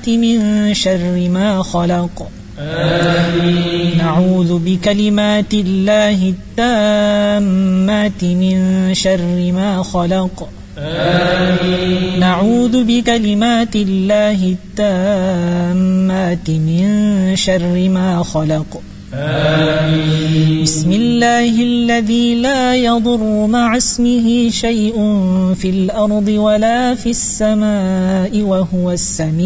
الظلمات من شر ما خلق آمين. نعوذ بكلمات الله التامات من شر ما خلق آمين. نعوذ بكلمات الله التامات من شر ما خلق آمين. بسم الله الذي لا يضر مع اسمه شيء في الأرض ولا في السماء وهو السميع